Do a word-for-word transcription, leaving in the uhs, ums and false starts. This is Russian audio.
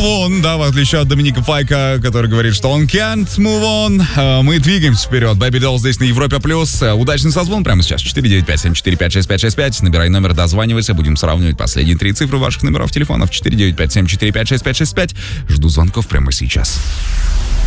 move on, да, в отличие от Доминика Файка, который говорит, что он can't move on. Мы двигаемся вперед. Baby Doll здесь на Европе Плюс. Удачный созвон прямо сейчас. четыре девять пять семь четыре пять шесть пять шесть пять. Набирай номер, дозванивайся. Будем сравнивать последние три цифры ваших номеров телефонов. четыре девять пять семь четыре пять шесть пять шесть пять. Жду звонков прямо сейчас.